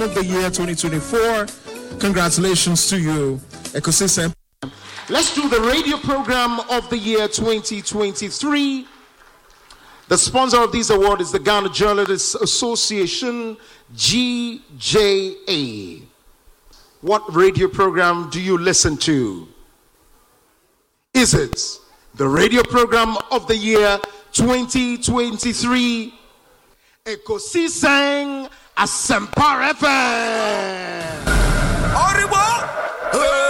of the year 2024. Congratulations to you, Ecosystem. Let's do the radio program of the year 2023. The sponsor of this award is the Ghana Journalists Association, GJA. What radio program do you listen to? Is it the radio program of the year 2023? Ecosystem Asempa FM.